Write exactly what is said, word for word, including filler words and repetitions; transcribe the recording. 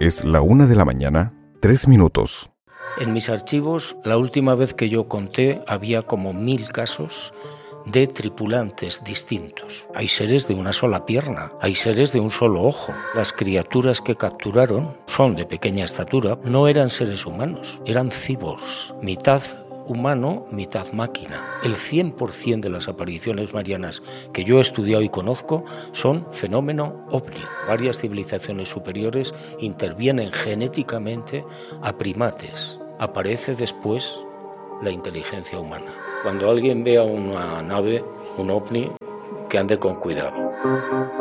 Es la una de la mañana, tres minutos. En mis archivos, la última vez que yo conté, había como mil casos de tripulantes distintos. Hay seres de una sola pierna, hay seres de un solo ojo. Las criaturas que capturaron son de pequeña estatura, no eran seres humanos, eran cyborgs, mitad humano, mitad máquina. El cien por ciento de las apariciones marianas que yo he estudiado y conozco son fenómeno ovni. Varias civilizaciones superiores intervienen genéticamente a primates. Aparece después la inteligencia humana. Cuando alguien vea una nave, un ovni, que ande con cuidado.